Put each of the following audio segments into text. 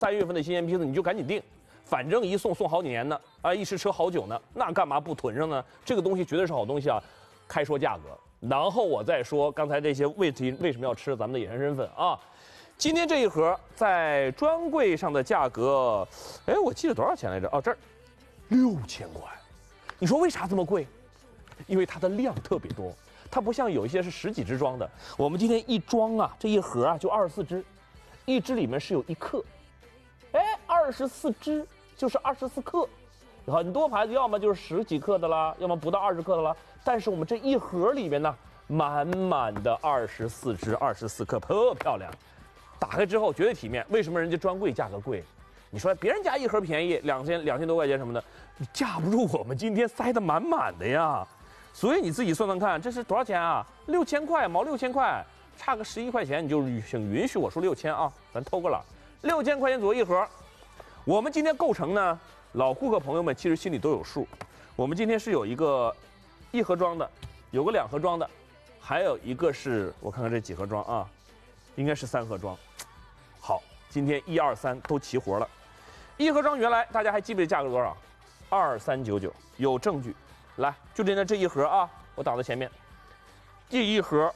3月份的新鲜批次，你就赶紧订，反正一送好几年呢，啊，一吃好久呢，那干嘛不囤上呢？这个东西绝对是好东西啊！开说价格，然后我再说刚才这些问题为什么要吃咱们的野山参粉啊？今天这一盒在专柜上的价格，哎，我记得多少钱来着？哦，这儿6000块。你说为啥这么贵？因为它的量特别多，它不像有一些是10几支装的。我们今天一装啊，这一盒啊就24支，一支里面是有1克，哎，24支就是24克。很多牌子要么就是10几克的啦，要么不到20克的啦。但是我们这一盒里面呢，满满的24支24克，特漂亮。打开之后绝对体面。为什么人家专柜价格贵？你说别人家一盒便宜2000多块钱什么的，你架不住我们今天塞得满满的呀。所以你自己算算看，这是多少钱啊？6000块，毛6000块，差个11块钱，你就请允许我说6000啊，咱偷个懒，6000块钱左右一盒。我们今天构成呢，老顾客朋友们其实心里都有数。我们今天是有一个1盒装的，有个2盒装的，还有一个是我看看这几盒装啊，应该是3盒装。好，今天1、2、3都齐活了。1盒装原来大家还记不记得价格多少？2399，有证据。来，就这一盒啊，我挡在前面。这一盒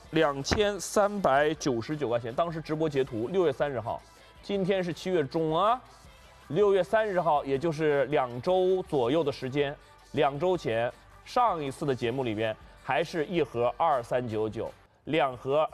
2399块钱，当时直播截图6月30号，今天是7月中啊，6月30号，也就是2周左右的时间，2周前上一次的节目里边还是1盒2399，2盒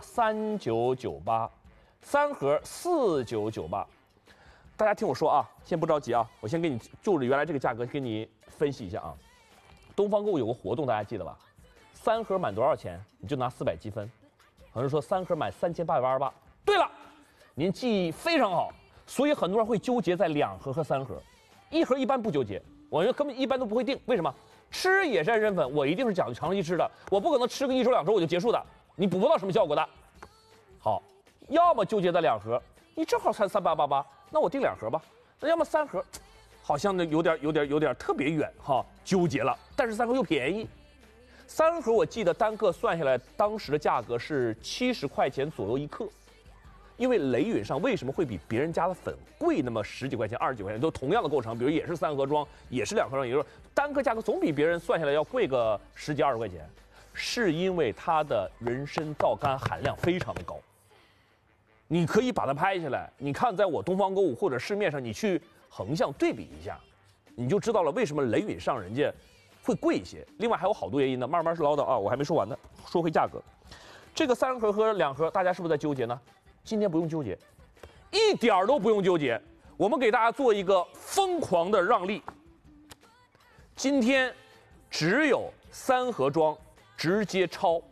3998，3盒4998。大家听我说啊，先不着急啊，我先给你就是原来这个价格给你分析一下啊。东方购物有个活动，大家记得吧？3盒满多少钱，你就拿400积分。有人说3盒满3888。对了，您记忆非常好，所以很多人会纠结在2盒和3盒，1盒一般不纠结，我根本一般都不会定。为什么？吃野山参粉，我一定是讲究长期吃的，我不可能吃个1周2周我就结束的，你补不到什么效果的。好，要么纠结在2盒，你正好才3888，那我定2盒吧。那要么3盒。好像呢有点特别远哈，纠结了。但是3盒又便宜，3盒我记得单个算下来，当时的价格是70块钱左右1克。因为雷允上为什么会比别人家的粉贵那么10几块钱、20几块钱，都同样的构成，比如也是3盒装，也是2盒装，也就是单个价格总比别人算下来要贵个10几20块钱，是因为它的人参皂苷含量非常的高。你可以把它拍下来，你看在我东方购物或者市面上，你去横向对比一下，你就知道了为什么雷允上人家会贵一些。另外还有好多原因呢，慢慢唠叨啊，我还没说完呢。说回价格，这个3盒和2盒，大家是不是在纠结呢？今天不用纠结，一点都不用纠结。我们给大家做一个疯狂的让利，今天只有3盒装直接超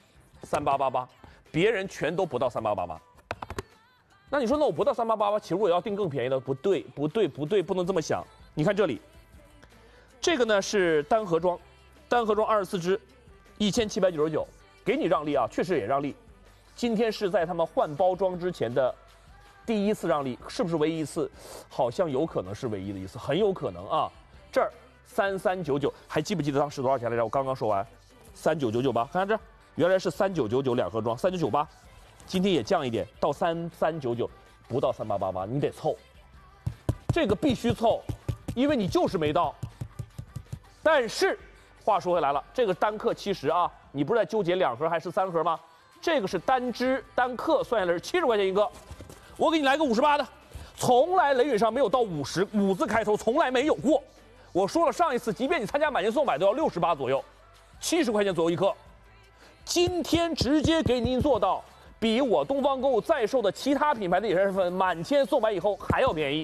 3888，别人全都不到3888。那你说，那我不到3888，其实我要订更便宜的，不对，不能这么想。你看这里，这个呢是单盒装24支，1799，给你让利啊，确实也让利。今天是在他们换包装之前的第一次让利，是不是唯一一次？好像有可能是唯一的一次，很有可能啊。这儿3399，还记不记得当时多少钱来着？我刚刚说完，3999吧。看看这，原来是39992盒装，3998。今天也降一点到3399，不到3888，你得凑，这个必须凑，因为你就是没到。但是话说回来了，这个单克70啊，你不是在纠结2盒还是3盒吗？这个是单支单克算下来是70块钱1个，我给你来个58的，从来雷允上没有到50，5字开头从来没有过。我说了上一次，即便你参加买年送买都要68左右，70块钱左右1克，今天直接给您做到。比我东方购物在售的其他品牌的野山参粉满千送买以后还要便宜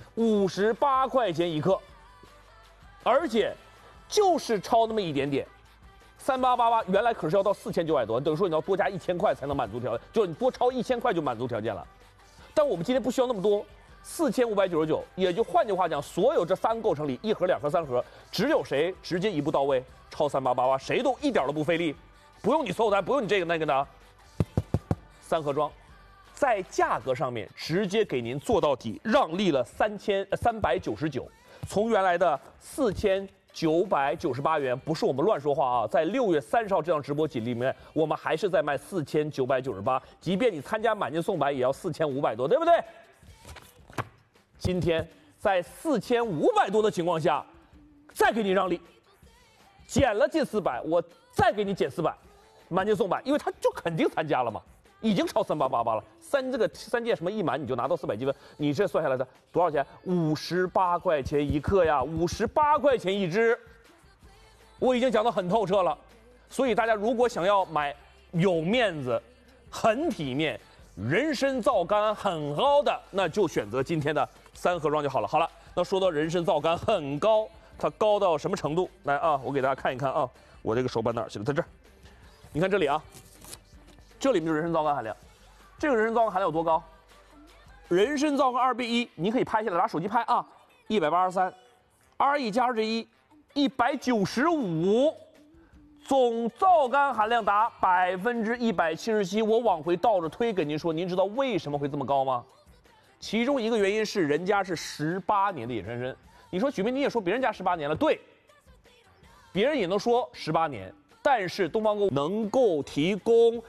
，58块钱1克，而且就是超那么一点点，3888原来可是要到4900多，等于说你要多加1000块才能满足条件，就是你多超1000块就满足条件了。但我们今天不需要那么多，4599，也就换句话讲，所有这3个构成里，1盒、2盒、3盒，只有谁直接一步到位超3888，谁都一点都不费力，不用你所有单，不用你这个那个的。3盒装，在价格上面直接给您做到底，让利了399，从原来的4998元，不是我们乱说话啊，在6月30号这档直播里面，我们还是在卖4998，即便你参加满减送白也要4500多，对不对？ 今天在4500多的情况下，再给你让利，减了近400，我再给你减400，满减送100，因为他就肯定参加了嘛，已经超3888了。三件什么一满你就拿到400积分，你这算下来的多少钱？58块钱一克呀，58块钱一只。我已经讲得很透彻了，所以大家如果想要买有面子、很体面、人参皂苷很高的，那就选择今天的3盒装就好了。好了，那说到人参皂苷很高，它高到什么程度？来啊，我给大家看一看啊，我这个手办哪儿去了？在这儿，你看这里啊，这里面就是人参皂苷含量。这个人参皂苷含量有多高？人参皂苷2:1，你可以拍下来，拿手机拍啊，183，2E 加2:1，195，总皂苷含量达177%。我往回倒着推给您说，您知道为什么会这么高吗？其中一个原因是人家是18年的野山参。你说举明你也说别人家18年了，对，别人也能说18年。但是东方购物能够提供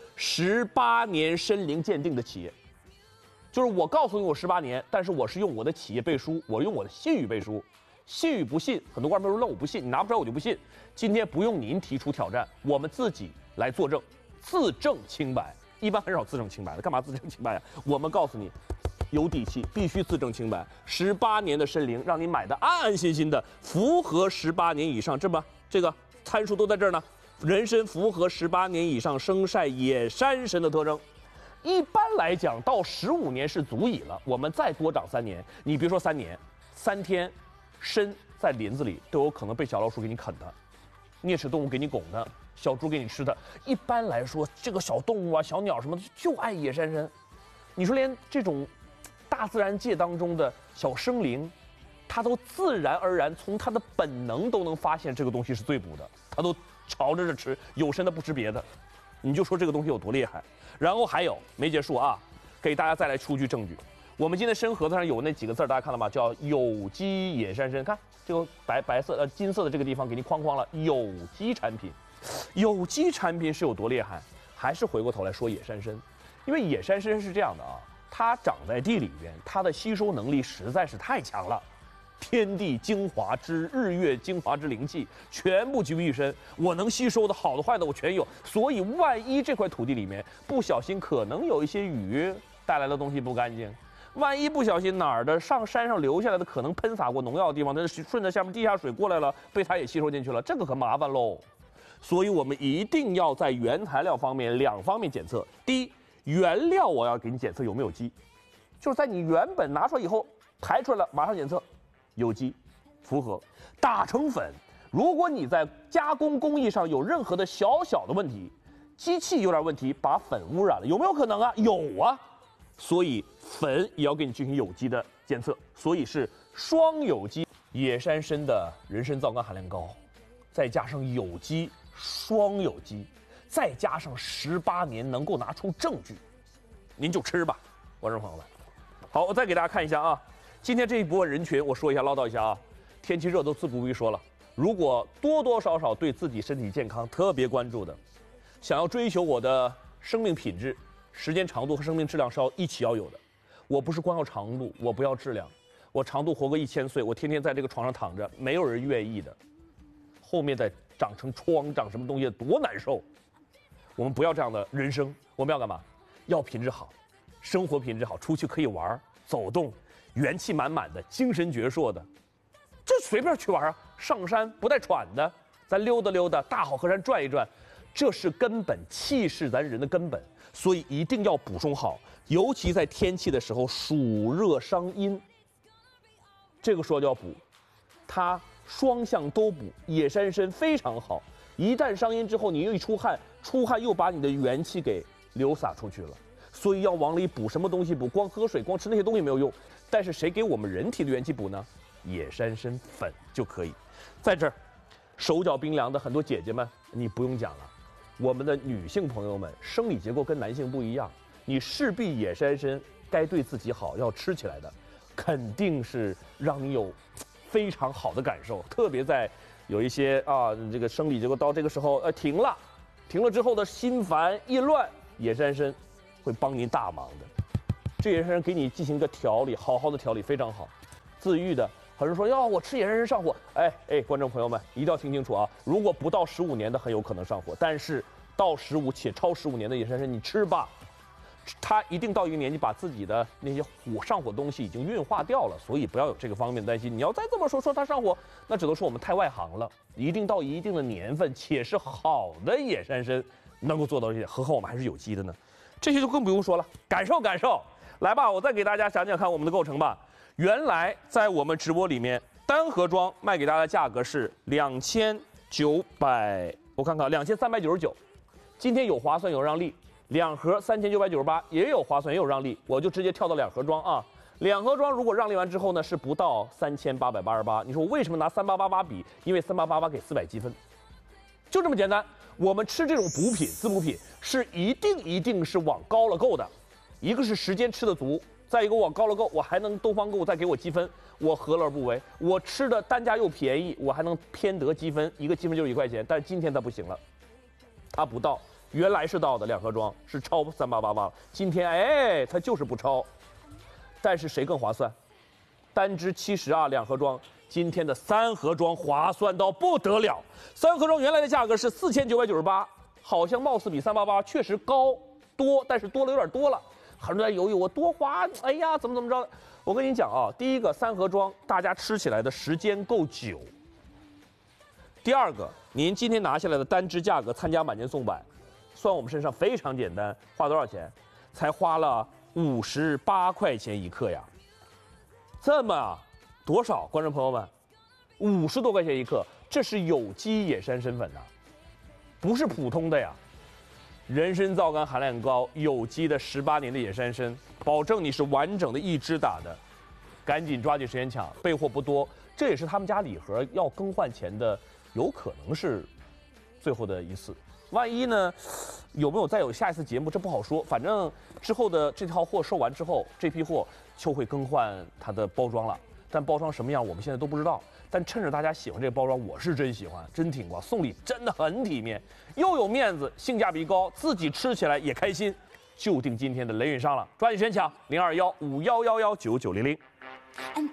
18年参龄鉴定的企业，就是我告诉你我18年，但是我是用我的企业背书，我用我的信誉背书，信誉不信，很多观众说那我不信，你拿不出来我就不信。今天不用您提出挑战，我们自己来作证，自证清白。一般很少自证清白的，干嘛自证清白呀？我们告诉你，有底气，必须自证清白。18年的参龄，让你买的安安心心的，符合18年以上，这个参数都在这儿呢。人参符合18年以上生晒野山参的特征，一般来讲到15年是足矣了。我们再多长3年，你别说3年，3天，参在林子里都有可能被小老鼠给你啃的，啮齿动物给你拱的，小猪给你吃的。一般来说，这个小动物啊、小鸟什么的就爱野山参。你说连这种大自然界当中的小生灵，它都自然而然从它的本能都能发现这个东西是最补的，它都朝着这吃，有参的不吃别的，你就说这个东西有多厉害。然后还有没结束啊，给大家再来出具证据。我们今天参盒子上有那几个字，大家看到吗？叫有机野山参。看这个白色金色的这个地方给你框了，有机产品。有机产品是有多厉害？还是回过头来说野山参，因为野山参是这样的啊，它长在地里边，它的吸收能力实在是太强了。天地精华之日月精华之灵气全部集于一身，我能吸收的好的坏的我全有，所以万一这块土地里面不小心可能有一些雨带来的东西不干净，万一不小心哪儿的上山上流下来的可能喷洒过农药的地方，它顺着下面地下水过来了，被它也吸收进去了，这个可麻烦喽。所以我们一定要在原材料方面2方面检测。第一，原料我要给你检测有没有机，就是在你原本拿出来以后排出来了马上检测。有机，符合。打成粉，如果你在加工工艺上有任何的小小的问题，机器有点问题，把粉污染了，有没有可能啊？有啊。所以粉也要给你进行有机的检测，所以是双有机。野山参的人参皂苷含量高，再加上有机，双有机，再加上18年能够拿出证据，您就吃吧，观众朋友们。好，我再给大家看一下啊。今天这一部分人群，我说一下唠叨一下啊，天气热都自不必说了。如果多多少少对自己身体健康特别关注的，想要追求我的生命品质、时间长度和生命质量是一起要有的。我不是光要长度，我不要质量。我长度活个1000岁，我天天在这个床上躺着，没有人愿意的。后面再长成疮，长什么东西多难受。我们不要这样的人生，我们要干嘛？要品质好，生活品质好，出去可以玩走动。元气满满的，精神矍铄的，这随便去玩啊！上山不带喘的，咱溜达溜达，大好河山转一转，这是根本，气是咱人的根本，所以一定要补充好，尤其在天气的时候，暑热伤阴，这个时候就要补，它双向都补。野山参非常好，一旦伤阴之后，你又一出汗，出汗又把你的元气给流洒出去了，所以要往里补什么东西补？光喝水、光吃那些东西没有用。但是谁给我们人体的元气补呢？野山参粉就可以。在这儿，手脚冰凉的很多姐姐们，你不用讲了。我们的女性朋友们生理结构跟男性不一样，你势必野山参该对自己好，要吃起来的，肯定是让你有非常好的感受。特别在有一些这个生理结构到这个时候停了之后的心烦意乱，野山参会帮您大忙的。这野山参给你进行一个调理，好好的调理非常好。 自愈的。很多人说哟，我吃野山参上火，观众朋友们一定要听清楚啊！如果不到15年的，很有可能上火，但是到15且超15年的野山参，你吃吧，它一定到一个年纪，把自己的那些上火东西已经运化掉了，所以不要有这个方面的担心。你要再这么说它上火，那只能说我们太外行了。一定到一定的年份，且是好的野山参能够做到这些，何况我们还是有机的呢？这些就更不用说了，感受感受。来吧，我再给大家讲讲看我们的构成吧。原来在我们直播里面，单盒装卖给大家的价格是2900，我看看2399。今天有划算有让利，2盒3998也有划算也有让利，我就直接跳到2盒装啊。2盒装如果让利完之后呢，是不到3888。你说我为什么拿3888比？因为3888给400积分，就这么简单。我们吃这种补品、滋补品是一定是往高了够的，一个是时间吃得足。再一个往高了够，我还能东方购物再给我积分，我何乐而不为？我吃的单价又便宜，我还能偏得积分，一个积分就是1块钱。但是今天它不行了，它不到，原来是到的2盒装是超3888了，今天它就是不超。但是谁更划算？单支70啊，2盒装，今天的3盒装划算到不得了。3盒装原来的价格是4998，好像貌似比388确实高多，但是多了有点多了。很多人犹豫，我多花，哎呀，怎么着？我跟你讲啊，第一个3盒装，大家吃起来的时间够久。第二个，您今天拿下来的单支价格参加满减送百，算我们身上非常简单，花多少钱？才花了58块钱1克呀！这么多少？观众朋友们，50多块钱1克，这是有机野山参粉呐，不是普通的呀。人参皂苷含量高，有机的18年的野山参，保证你是完整的一支打的，赶紧抓紧时间抢，备货不多。这也是他们家礼盒要更换前的，有可能是最后的一次。万一呢，有没有再有下一次节目，这不好说。反正之后的这套货售完之后，这批货就会更换它的包装了。但包装什么样，我们现在都不知道。但趁着大家喜欢这个包装，我是真喜欢，真挺过，送礼真的很体面，又有面子，性价比高，自己吃起来也开心。就定今天的雷允上了，抓紧时间抢，021511199900。